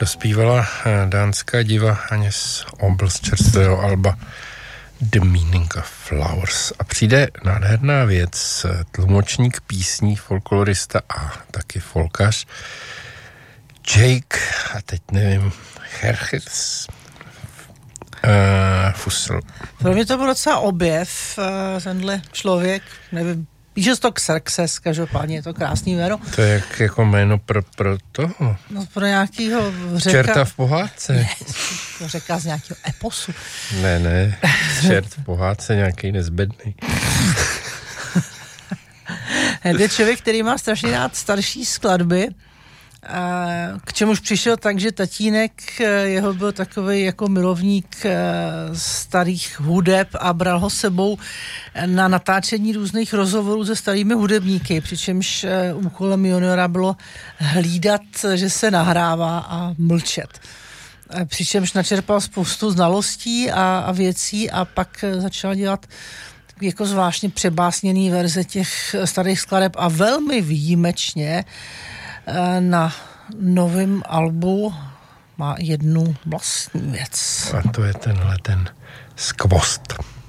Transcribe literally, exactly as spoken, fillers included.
dospívala dánská diva Agnes Obel z čerstvého alba The Meaning of Flowers. A přijde nádherná věc, tlumočník písní, folklorista a taky folkař Jake, a teď nevím, Herchers uh, Fussell. Pro mě to byl docela objev, uh, tenhle člověk, nevím, píše to Xerxes, každopádně je to krásný jméno. To je jak, jako jméno pro, pro toho? No pro nějakýho řeka. Čerta v pohádce. Ne, to řeka z nějakého eposu. Ne, ne, čert v pohádce, nějaký nezbedný. Je člověk, který má strašně rád starší skladby, k čemuž přišel tak, že tatínek jeho byl takový jako milovník starých hudeb a bral ho sebou na natáčení různých rozhovorů se starými hudebníky, přičemž úkolem juniora bylo hlídat, že se nahrává a mlčet. Přičemž načerpal spoustu znalostí a, a věcí a pak začal dělat jako zvláštně přebásněný verze těch starých skladeb a velmi výjimečně na novém albu má jednu vlastní věc. A to je tenhle ten skvost.